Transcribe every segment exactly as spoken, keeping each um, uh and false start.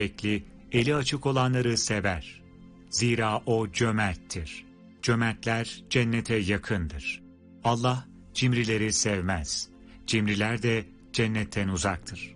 bekli, eli açık olanları sever. Zira o cömerttir. Cömertler cennete yakındır. Allah cimrileri sevmez. Cimriler de cennetten uzaktır.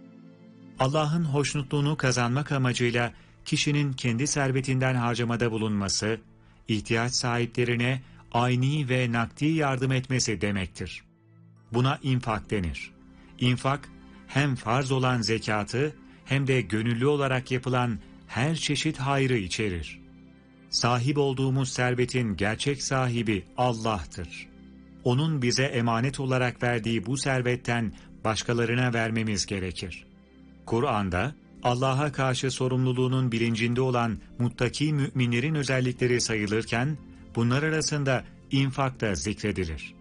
Allah'ın hoşnutluğunu kazanmak amacıyla kişinin kendi servetinden harcamada bulunması, ihtiyaç sahiplerine ayni ve nakdi yardım etmesi demektir. Buna infak denir. İnfak, hem farz olan zekatı hem de gönüllü olarak yapılan her çeşit hayrı içerir. Sahip olduğumuz servetin gerçek sahibi Allah'tır. Onun bize emanet olarak verdiği bu servetten başkalarına vermemiz gerekir. Kur'an'da Allah'a karşı sorumluluğunun bilincinde olan muttaki müminlerin özellikleri sayılırken, bunlar arasında infak da zikredilir.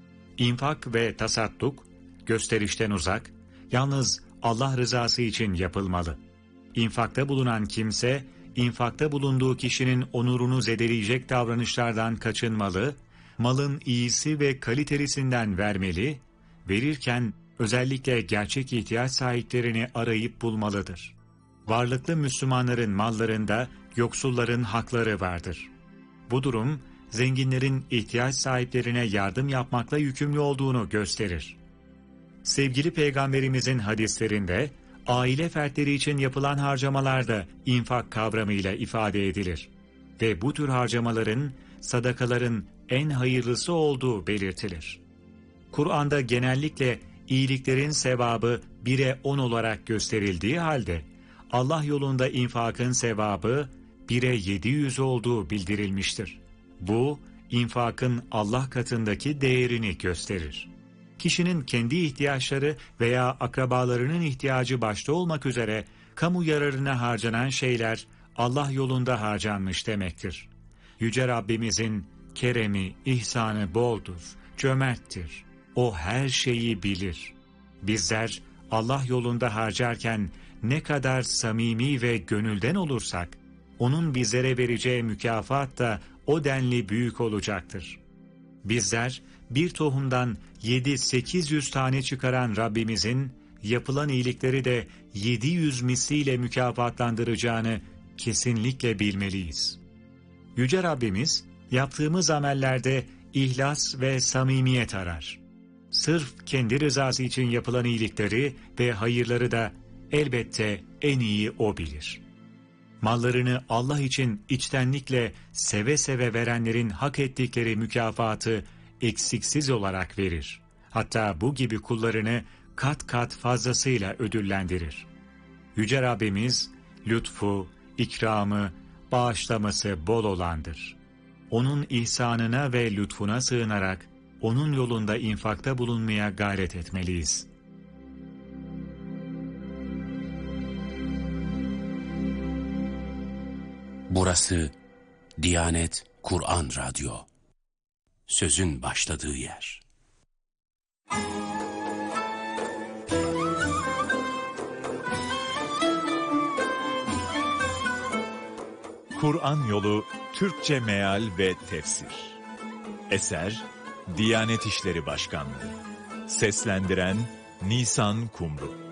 İnfak ve tasadduk, gösterişten uzak, yalnız Allah rızası için yapılmalı. İnfakta bulunan kimse, infakta bulunduğu kişinin onurunu zedeleyecek davranışlardan kaçınmalı, malın iyisi ve kalitelisinden vermeli, verirken özellikle gerçek ihtiyaç sahiplerini arayıp bulmalıdır. Varlıklı Müslümanların mallarında yoksulların hakları vardır. Bu durum, zenginlerin ihtiyaç sahiplerine yardım yapmakla yükümlü olduğunu gösterir. Sevgili Peygamberimizin hadislerinde, aile fertleri için yapılan harcamalar da infak kavramıyla ifade edilir ve bu tür harcamaların, sadakaların en hayırlısı olduğu belirtilir. Kur'an'da genellikle iyiliklerin sevabı bire on olarak gösterildiği halde, Allah yolunda infakın sevabı bire yedi yüz olduğu bildirilmiştir. Bu, infakın Allah katındaki değerini gösterir. Kişinin kendi ihtiyaçları veya akrabalarının ihtiyacı başta olmak üzere kamu yararına harcanan şeyler Allah yolunda harcanmış demektir. Yüce Rabbimizin keremi, ihsanı boldur, cömerttir. O her şeyi bilir. Bizler Allah yolunda harcarken ne kadar samimi ve gönülden olursak, onun bizlere vereceği mükafat da o denli büyük olacaktır. Bizler bir tohumdan yedi sekiz yüz tane çıkaran Rabbimizin yapılan iyilikleri de yedi yüz misliyle mükafatlandıracağını kesinlikle bilmeliyiz. Yüce Rabbimiz yaptığımız amellerde ihlas ve samimiyet arar. Sırf kendi rızası için yapılan iyilikleri ve hayırları da elbette en iyi O bilir. Mallarını Allah için içtenlikle seve seve verenlerin hak ettikleri mükafatı eksiksiz olarak verir. Hatta bu gibi kullarını kat kat fazlasıyla ödüllendirir. Yüce Rabbimiz lütfu, ikramı, bağışlaması bol olandır. Onun ihsanına ve lütfuna sığınarak onun yolunda infakta bulunmaya gayret etmeliyiz. Burası Diyanet Kur'an Radyo. Sözün başladığı yer. Kur'an Yolu Türkçe Meal ve Tefsir. Eser Diyanet İşleri Başkanlığı. Seslendiren Nisan Kumru.